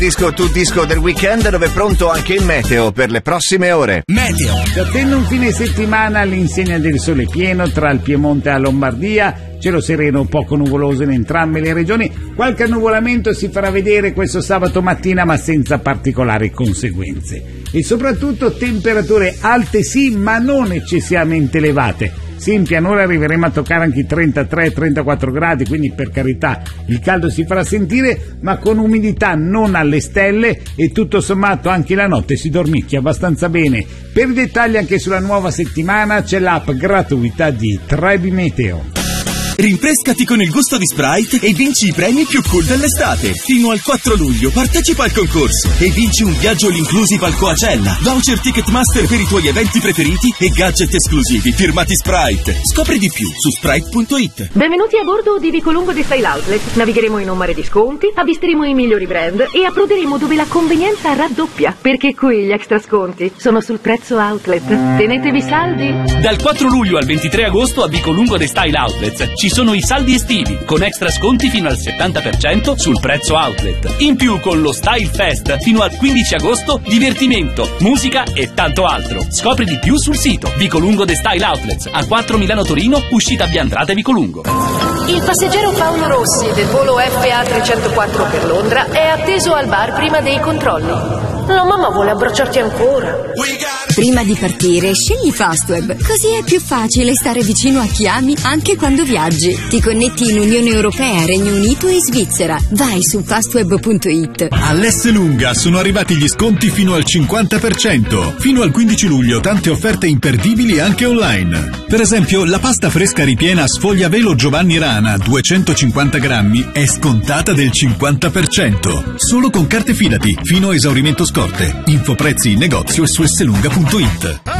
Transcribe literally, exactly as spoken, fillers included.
Disco to disco del weekend, dove è pronto anche il meteo per le prossime ore. Meteo. Si attende un fine settimana all'insegna del sole pieno tra il Piemonte e la Lombardia, cielo sereno poco nuvoloso in entrambe le regioni, qualche annuvolamento si farà vedere questo sabato mattina ma senza particolari conseguenze. E soprattutto temperature alte sì, ma non eccessivamente elevate. Sì, in pianura arriveremo a toccare anche i trentatré trentaquattro gradi, quindi per carità il caldo si farà sentire, ma con umidità non alle stelle e tutto sommato anche la notte si dormicchia abbastanza bene. Per i dettagli anche sulla nuova settimana c'è l'app gratuita di Trebi Meteo. Rinfrescati con il gusto di Sprite e vinci i premi più cool dell'estate. Fino al quattro luglio partecipa al concorso e vinci un viaggio all inclusive al Coachella, voucher Ticketmaster per i tuoi eventi preferiti e gadget esclusivi firmati Sprite. Scopri di più su sprite punto it. Benvenuti a bordo di Vicolungo di Style Outlet. Navigheremo in un mare di sconti, avvisteremo i migliori brand e approderemo dove la convenienza raddoppia, perché qui gli extra sconti sono sul prezzo outlet. Tenetevi saldi. Dal quattro luglio al ventitré agosto a Vicolungo di Style Outlets ci sono i saldi estivi con extra sconti fino al settanta per cento sul prezzo outlet. In più con lo Style Fest fino al quindici agosto divertimento, musica e tanto altro. Scopri di più sul sito Vicolungo The Style Outlets a quattro Milano Torino, uscita Biantrate Vicolungo. Il passeggero Paolo Rossi del volo F A trecentoquattro per Londra è atteso al bar prima dei controlli. La mamma vuole abbracciarti ancora. Prima di partire, scegli Fastweb, così è più facile stare vicino a chi ami anche quando viaggi. Ti connetti in Unione Europea, Regno Unito e Svizzera. Vai su fastweb punto it. All'Esselunga sono arrivati gli sconti fino al cinquanta per cento. Fino al quindici luglio tante offerte imperdibili anche online. Per esempio, la pasta fresca ripiena sfogliavelo Giovanni Rana, duecentocinquanta grammi, è scontata del cinquanta per cento. Solo con carte Fidati, fino a esaurimento scorte. Info prezzi in negozio e su esselunga punto it.